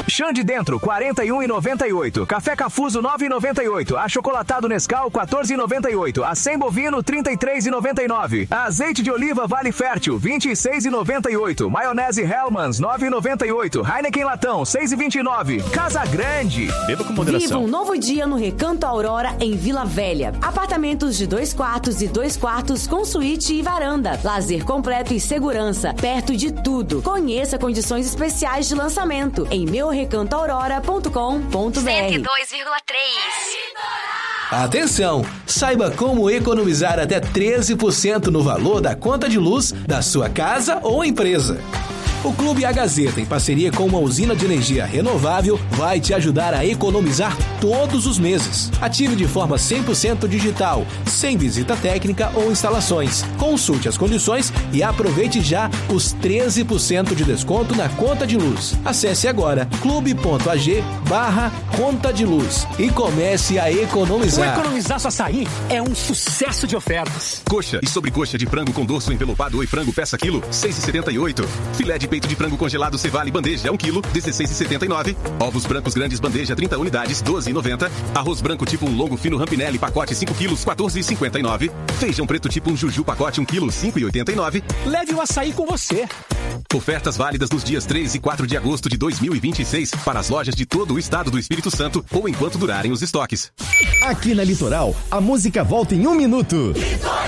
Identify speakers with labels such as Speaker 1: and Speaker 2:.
Speaker 1: Chã de dentro, R$ 41,98. Café Cafuso, R$ 9,98. Achocolatado Nescau, R$ 14,98. Acém bovino, R$ 33,99. Azeite de oliva Vale Fértil, R$ 26,98. Maionese Hellmann's, R$ 9,98. Heineken Latão, R$ 6,29. Casa Grande.
Speaker 2: Beba com moderação.
Speaker 3: Viva um novo dia no Recanto Aurora, em Vila Velha. Apartamentos de 2 quartos e 2 quartos com suíte e varanda. Lazer completo e segurança, perto de tudo. Conheça condições especiais de lançamento em meurecantoaurora.com.br.
Speaker 4: 102,3.
Speaker 5: Atenção! Saiba como economizar até 13% no valor da conta de luz da sua casa ou empresa. O Clube A Gazeta, em parceria com uma usina de energia renovável, vai te ajudar a economizar todos os meses. Ative de forma 100% digital, sem visita técnica ou instalações. Consulte as condições e aproveite já os 13% de desconto na conta de luz. Acesse agora clube.ag/conta de luz e comece a economizar.
Speaker 6: O Economizar Só Açaí é um sucesso de ofertas.
Speaker 2: Coxa e sobrecoxa de frango com dorso envelopado ou frango peça quilo, R$ 6,78. Filé de peito de frango congelado Cevale bandeja 1 kg, R$ 16,79. Ovos brancos grandes bandeja 30 unidades, R$ 12,90. Arroz branco tipo um longo fino Rampinelli pacote 5 kg, R$ 14,59. Feijão preto tipo um Juju pacote 1 kg, R$ 5,89.
Speaker 6: Leve o açaí com você.
Speaker 2: Ofertas válidas nos dias 3 e 4 de agosto de 2026 para as lojas de todo o estado do Espírito Santo ou enquanto durarem os estoques.
Speaker 7: Aqui na Litoral, a música volta em 1 minuto.